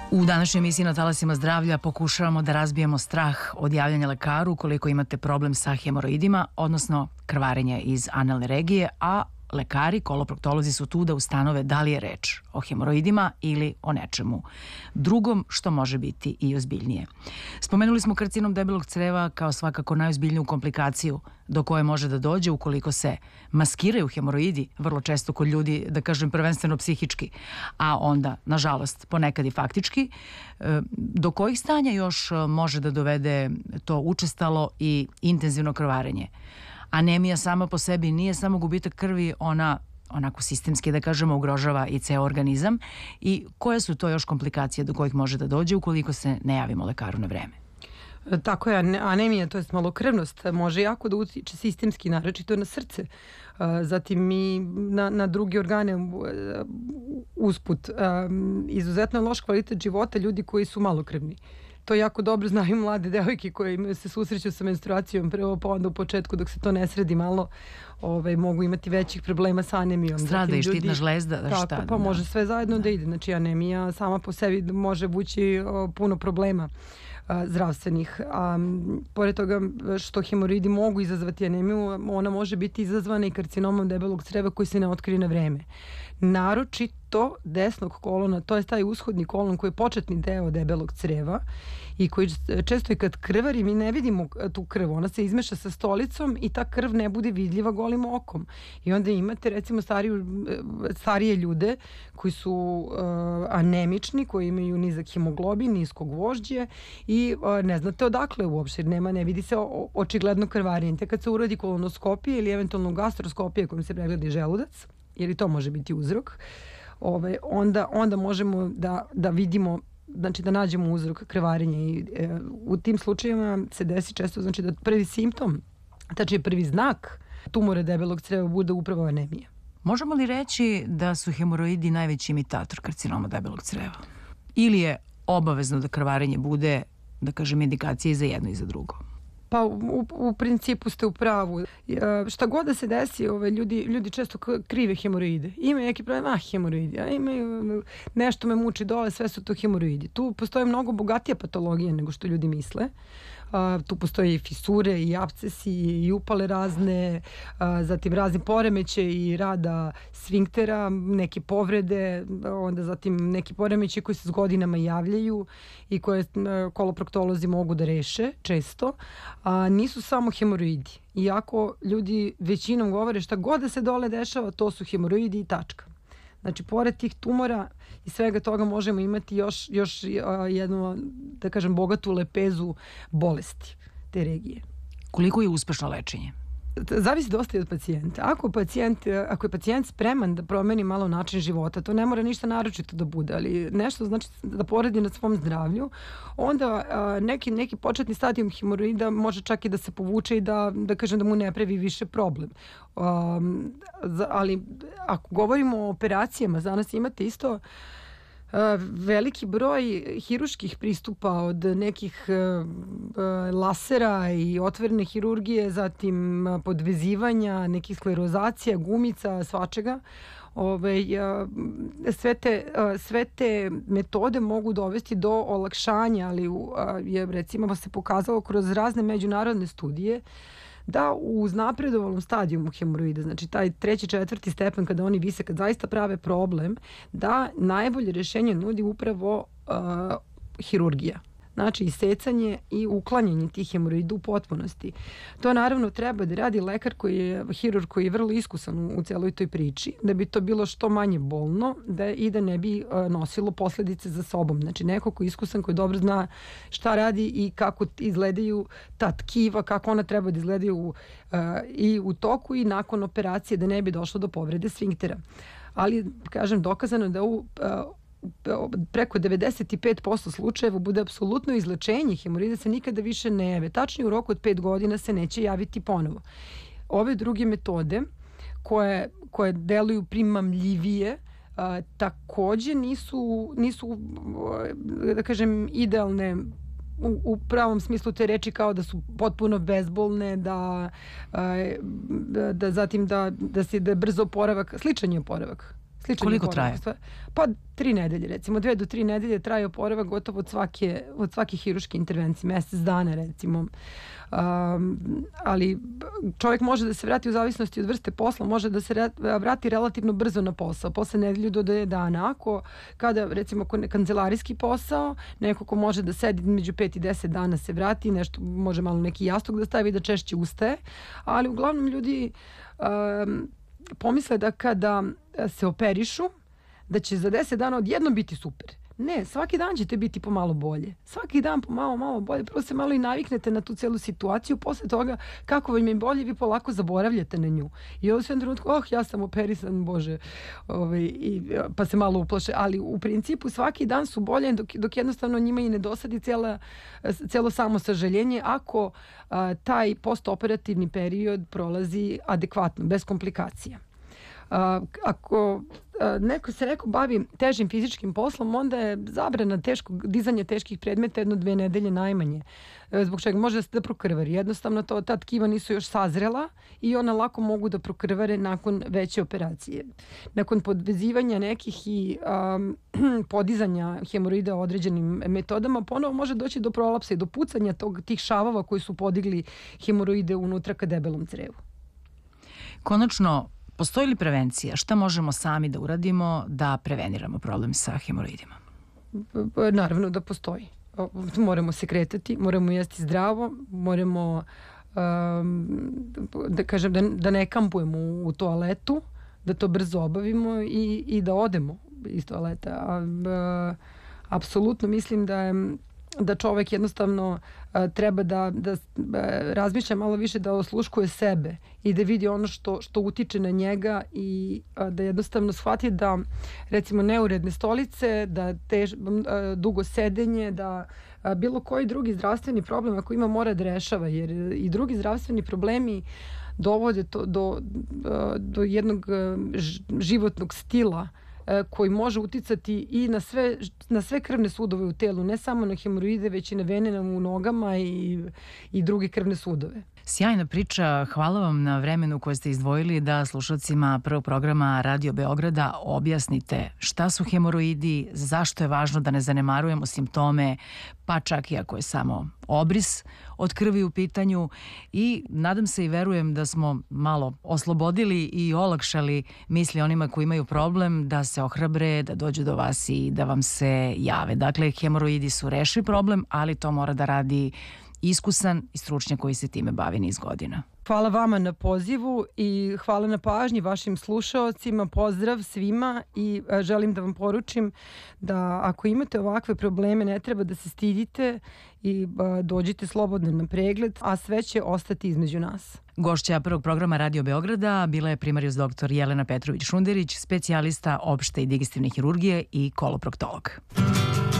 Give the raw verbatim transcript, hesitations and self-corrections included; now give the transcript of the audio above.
U današnjoj emisiji Na talasima zdravlja pokušavamo da razbijemo strah od javljanja lekaru ukoliko imate problem sa hemoroidima, odnosno krvarenje iz analne regije, a lekari, koloproktolozi su tu da ustanove da li je reč o hemoroidima ili o nečemu drugom, što može biti i ozbiljnije. Spomenuli smo karcinom debelog creva kao svakako najozbiljniju komplikaciju do koje može da dođe ukoliko se maskiraju hemoroidi, vrlo često kod ljudi, da kažem prvenstveno psihički, a onda, nažalost, ponekad i faktički. Do kojih stanja još može da dovede to učestalo i intenzivno krvarenje? Anemija sama po sebi nije samo gubitak krvi, ona onako sistemski, da kažemo, ugrožava i ceo organizam. I koje su to još komplikacije do kojih može da dođe ukoliko se ne javimo lekaru na vreme? Tako je, anemija, to je malokrvnost, može jako da utiče sistemski, naročito na srce. Zatim i na, na druge organe usput. Izuzetno loš kvalitet života ljudi koji su malokrvni. To jako dobro znaju mlade devojke koje se susreću sa menstruacijom prvo, pa onda u početku dok se to ne sredi malo ovaj, mogu imati većih problema sa anemijom. Strada i štitna žlezda. Tako, šta, pa da. Može sve zajedno da. da ide. Znači anemija sama po sebi može vući o, puno problema a, zdravstvenih. A, pored toga što hemoroidi mogu izazvati anemiju, ona može biti izazvana i karcinomom debelog creva koji se ne otkrije na vreme. Naročito desnog kolona, to je taj ushodni kolon koji je početni deo debelog creva i koji često i kad krvari mi ne vidimo tu krv, ona se izmeša sa stolicom i ta krv ne bude vidljiva golim okom. I onda imate recimo stariju, starije ljude koji su uh, anemični, koji imaju nizak hemoglobin, nisko gvožđe i uh, ne znate odakle uopšte, nema, ne vidi se o, očigledno krvarenje. Te kad se uradi kolonoskopija ili eventualno gastroskopija kojom se pregleda želudac, jer i to može biti uzrok, ove, onda, onda možemo da, da vidimo, znači da nađemo uzrok krvarenja i e, u tim slučajevima se desi često, znači da prvi simptom, tačnije prvi znak tumora debelog creva bude upravo anemija. Možemo li reći da su hemoroidi najveći imitator karcinoma debelog creva? Ili je obavezno da krvarenje bude, da kažem, indikacija i za jedno i za drugo? Pa u, u principu ste u pravu. E, šta god da se desi, ove, ljudi, ljudi često krive hemoroide. Imaju neki problem, ah, hemoroidi, a imaju nešto me muči dole, sve su to hemoroidi. Tu postoje mnogo bogatija patologija nego što ljudi misle. A, tu postoje i fisure, i apcesi, i upale razne, a, zatim razni poremeće i rada sfinktera, neke povrede, onda zatim neki poremeće koji se s godinama javljaju i koje a, koloproktolozi mogu da reše često, a nisu samo hemoroidi. Iako ljudi većinom govore šta god da se dole dešava, to su hemoroidi i tačka. Znači, pored tih tumora i svega toga možemo imati još, još jednu, da kažem, bogatu lepezu bolesti te regije. Koliko je uspešno lečenje? Zavisi dosta i od pacijenta. Ako, pacijent, ako je pacijent spreman da promeni malo način života, to ne mora ništa naročito da bude, ali nešto znači da poradi na svom zdravlju, onda a, neki, neki početni stadijum hemoroida može čak i da se povuče i da, da kažem da mu ne pravi više problem. Um, ali ako govorimo o operacijama, za nas imate isto veliki broj hiruških pristupa od nekih lasera i otvorene hirurgije, zatim podvezivanja, nekih sklerozacija, gumica, svačega. Ove, sve, te, sve te metode mogu dovesti do olakšanja, ali je recimo se pokazalo kroz razne međunarodne studije da u uznapredovalom stadijumu hemoroida, znači taj treći, četvrti stepen kada oni vise, kad zaista prave problem, da najbolje rješenje nudi upravo uh, hirurgija. Znači isecanje i uklanjanje tih hemoroida u potpunosti. To naravno treba da radi lekar koji je hirurg, koji je vrlo iskusan u celoj toj priči, da bi to bilo što manje bolno da, i da ne bi uh, nosilo posledice za sobom. Znači neko koji je iskusan, koji dobro zna šta radi i kako izgledaju ta tkiva, kako ona treba da izgledaju uh, i u toku i nakon operacije, da ne bi došlo do povrede sfinktera. Ali, kažem, dokazano da u uh, preko devedeset pet posto slučajeva bude apsolutno izlečenje hemorida, se nikada više ne jave. Tačnije u roku od pet godina se neće javiti ponovo. Ove druge metode koje, koje deluju primamljivije a, takođe nisu, nisu da kažem, idealne u, u pravom smislu te reči, kao da su potpuno bezbolne, da, a, da, da zatim da, da se da je brzo oporavak, sličan je oporavak. Sličan Koliko traje? Pa tri nedelje, recimo dve do tri nedelje traje oporavak gotovo od svake, od svake hiruške intervencije, mesec dana recimo. Um, ali čovjek može da se vrati u zavisnosti od vrste posla, može da se re, vrati relativno brzo na posao, posle nedelju do dve dana. Ako kada recimo kancelarijski posao, neko ko može da sedi među pet i deset dana se vrati, nešto može malo neki jastuk da stavi da češće ustaje, ali uglavnom ljudi um, pomisle da kada se operišu da će za deset dana odjednom biti super. Ne, svaki dan ćete biti pomalo bolje. Svaki dan pomalo, malo bolje. Prvo se malo i naviknete na tu celu situaciju. Posle toga, kako vam je bolje, vi polako zaboravljate na nju. I ovo sve jednom trenutku, oh, ja sam operisan, Bože. Ovaj, i, pa se malo uplaše. Ali u principu svaki dan su bolje dok, dok jednostavno njima i ne dosadi cijela, cijelo samo sažaljenje ako a, taj postoperativni period prolazi adekvatno, bez komplikacija. Uh, ako uh, neko se neko bavi težim fizičkim poslom, onda je zabrana teškog dizanja teških predmeta jedno dve nedelje najmanje. Uh, zbog čega može da prokrvari. Jednostavno to, ta tkiva nisu još sazrela i ona lako mogu da prokrvare nakon veće operacije. Nakon podvezivanja nekih i um, podizanja hemoroida određenim metodama, ponovo može doći do prolapsa i do pucanja tog, tih šavova koji su podigli hemoroide unutra ka debelom crevu. Konačno, postoji li prevencija? Šta možemo sami da uradimo da preveniramo problem sa hemoroidima? Naravno da postoji. Moramo se kretati, moramo jesti zdravo, moramo um, da kažem da, da ne kampujemo u, u toaletu, da to brzo obavimo i, i da odemo iz toaleta. A, a, apsolutno mislim da je da čovek jednostavno a, treba da, da a, razmišlja malo više, da osluškuje sebe i da vidi ono što, što utiče na njega i a, da jednostavno shvati da recimo neuredne stolice, da tež, a, dugo sedenje, da a, bilo koji drugi zdravstveni problem ako ima mora da rešava, jer i drugi zdravstveni problemi dovode to, do, do, do jednog životnog stila koji može uticati i na sve, na sve krvne sudove u telu, ne samo na hemoroide, već i na vene u nogama i, i druge krvne sudove. Sjajna priča, hvala vam na vremenu koje ste izdvojili da slušalcima prvog programa Radio Beograda objasnite šta su hemoroidi, zašto je važno da ne zanemarujemo simptome, pa čak i ako je samo obris od krvi u pitanju, i nadam se i verujem da smo malo oslobodili i olakšali misli onima koji imaju problem da se ohrabre, da dođu do vas i da vam se jave. Dakle, hemoroidi su rešiv problem, ali to mora da radi iskusan i stručnjak koji se time bavi niz godina. Hvala vama na pozivu i hvala na pažnji vašim slušaocima. Pozdrav svima i želim da vam poručim da ako imate ovakve probleme ne treba da se stidite i dođite slobodno na pregled, a sve će ostati između nas. Gošća prvog programa Radio Beograda bila je primarijus doktor Jelena Petrović-Šunderić, specijalista opšte i digestivne hirurgije i koloproktolog.